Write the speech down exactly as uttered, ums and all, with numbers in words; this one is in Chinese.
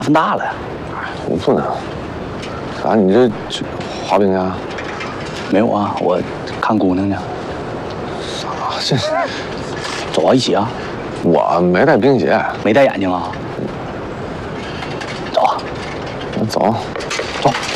分大了呀。 我不能。啥？你这这滑冰呀？ 没有啊，我看姑娘呢。 啥？这是？ 走啊，一起啊。 我没带冰鞋， 没戴眼镜啊。走啊。 走。 走。